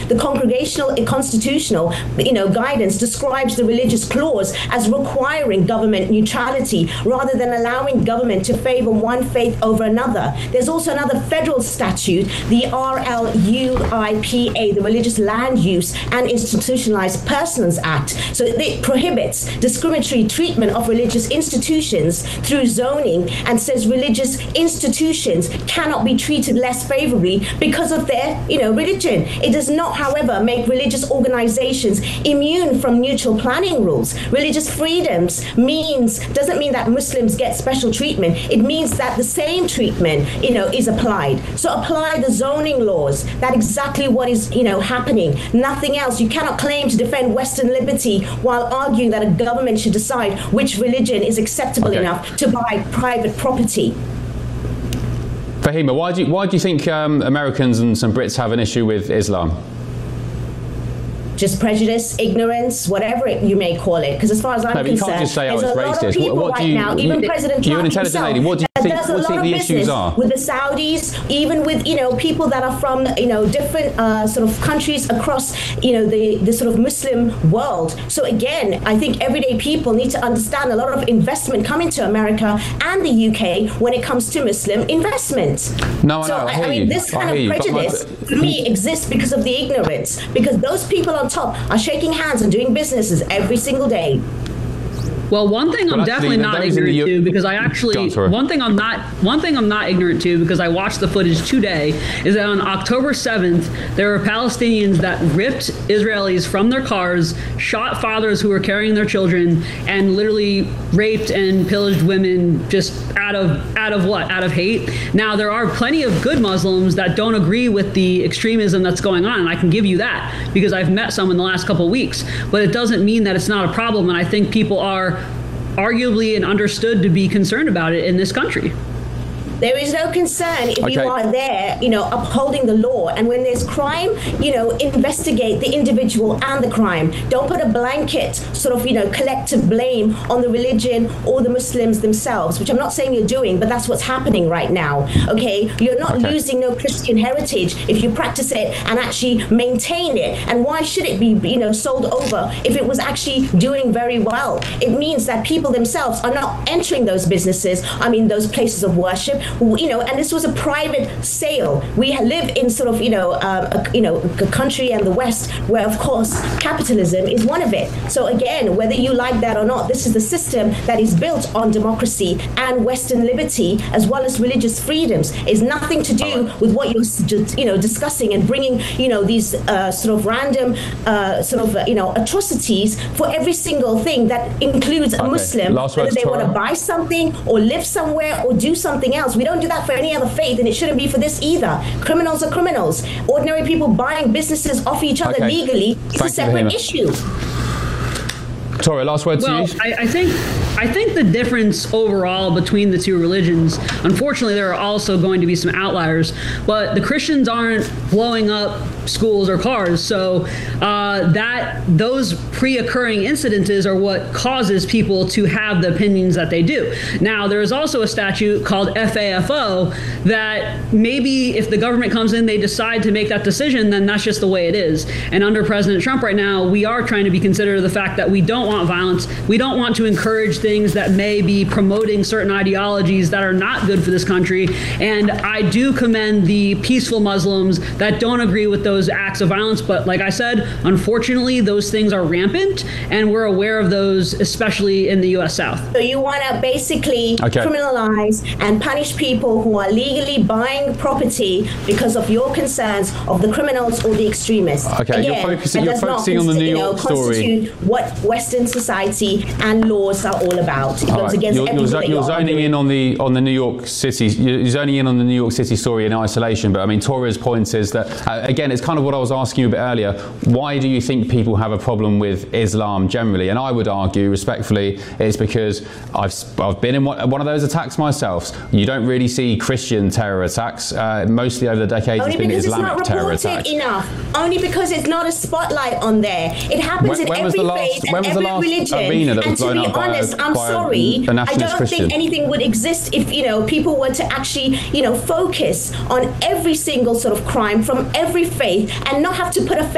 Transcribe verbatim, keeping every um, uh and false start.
the congregational and constitutional, you know, guidance describes the religious clause as requiring government neutrality rather than allowing government to favor one faith over another. There's also another federal statute, the R L U I P A, the Religious Land Use and Institutionalized Persons Act. So it prohibits discriminatory treatment of religious institutions through zoning and says religious institutions cannot be treated less favorably because of their, you know, religion. It does not, however, make religious organizations immune from neutral planning rules. Religious freedoms means doesn't mean that Muslims get special treatment. It means that the same treatment, you know, is applied. So apply the zoning laws. That's exactly what is, you know, happening. Nothing else. You cannot claim to defend Western liberty while arguing that a government should decide which religion is acceptable okay. enough to buy private property. Fahima, why do you, why do you think um, Americans and some Brits have an issue with Islam? Just prejudice, ignorance, whatever it, you may call it. Because as far as I'm no, but you concerned, can't just say, oh, there's it's a lot racist. of people what, what right do you, now, even you, President you're Trump an intelligent himself, lady. What do you think, does a what do you lot think of the business issues are? with the Saudis, even with, you know, people that are from, you know, different uh, sort of countries across, you know, the, the sort of Muslim world. So again, I think everyday people need to understand a lot of investment coming to America and the U K when it comes to Muslim investment. No, so, no, I, I, hear I mean, you. this kind I of hear prejudice you, for me exists because of the ignorance, because those people on top are shaking hands and doing businesses every single day. Well, one thing I'm well, definitely not ignorant the, to, because I actually one thing I'm not one thing I'm not ignorant to because I watched the footage today is that on October seventh there were Palestinians that ripped Israelis from their cars, shot fathers who were carrying their children, and literally raped and pillaged women just out of out of what? Out of hate. Now there are plenty of good Muslims that don't agree with the extremism that's going on, and I can give you that because I've met some in the last couple of weeks. But it doesn't mean that it's not a problem, and I think people are arguably and understood to be concerned about it in this country. There is no concern if okay. you are there, you know, upholding the law. And when there's crime, you know, investigate the individual and the crime. Don't put a blanket sort of, you know, collective blame on the religion or the Muslims themselves, which I'm not saying you're doing, but that's what's happening right now. Okay, you're not okay. losing no Christian heritage if you practice it and actually maintain it. And why should it be, you know, sold over if it was actually doing very well? It means that people themselves are not entering those businesses. I mean, those places of worship. You know, and this was a private sale. We live in sort of, you know, uh, a, you know, a country and the West where, of course, capitalism is one of it. So again, whether you like that or not, this is the system that is built on democracy and Western liberty, as well as religious freedoms. It's nothing to do with what you're, you know, discussing and bringing, you know, these uh, sort of random, uh, sort of, uh, you know, atrocities for every single thing that includes a okay. Muslim, Last whether words, they Tora. want to buy something or live somewhere or do something else. We don't do that for any other faith, and it shouldn't be for this either. Criminals are criminals. Ordinary people buying businesses off each other okay. legally is Thank a separate issue. Tori, last word well, to you. I, I think I think the difference overall between the two religions, unfortunately, there are also going to be some outliers, but the Christians aren't blowing up schools or cars, so uh, that those pre-occurring incidences are what causes people to have the opinions that they do. Now, there is also a statute called F A F O that maybe if the government comes in, they decide to make that decision, then that's just the way it is. And under President Trump right now, we are trying to be considerate of the fact that we don't want violence. We don't want to encourage things that may be promoting certain ideologies that are not good for this country. And I do commend the peaceful Muslims that don't agree with those acts of violence. But like I said, unfortunately, those things are rampant, and we're aware of those, especially in the U S South. So you want to basically okay. criminalize and punish people who are legally buying property because of your concerns of the criminals or the extremists. Okay, Again, you're focusing, that you're does not focusing on the New you know, York story. constitute what Western society and laws are all about. It All goes right. against You're, everything you're, that you're you're zoning arguing. in on the on the New York City. You're zoning in on the New York City story in isolation. But I mean, Tora's point is that uh, again, it's kind of what I was asking you a bit earlier. Why do you think people have a problem with Islam generally? And I would argue, respectfully, it's because I've I've been in one, one of those attacks myself. You don't really see Christian terror attacks. Uh, mostly over the decades, Only it's been because Islamic it's not terror reported attacks. enough. Only because it's not a spotlight on there. It happens When- in when was every the last- faith when and was the every last religion. arena that was And to blown be up by a- honest, I'm by a- sorry. a I nationalist don't Christian? think anything would exist if, you know, people were to actually, you know, focus on every single sort of crime from every faith and not have to put a faith